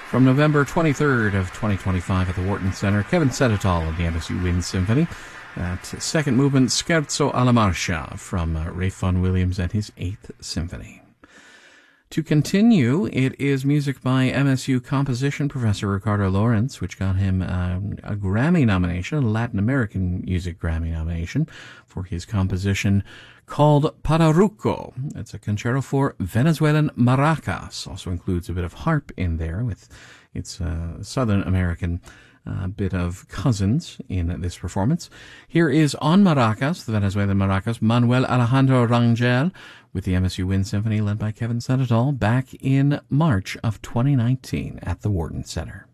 From November 23rd of 2025 at the Wharton Center, Kevin Sedetol of the MSU Wind Symphony. That second movement, Scherzo alla Marcia, from Ralph Vaughan Williams and his 8th Symphony. To continue, it is music by MSU composition professor Ricardo Lawrence, which got him a Grammy nomination, a Latin American music Grammy nomination, for his composition called Pararuco. It's a concerto for Venezuelan maracas. Also includes a bit of harp in there with its Southern American bit of cousins in this performance. Here is on maracas, the Venezuelan maracas, Manuel Alejandro Rangel with the MSU Wind Symphony led by Kevin Sedetol back in March of 2019 at the Wharton Center.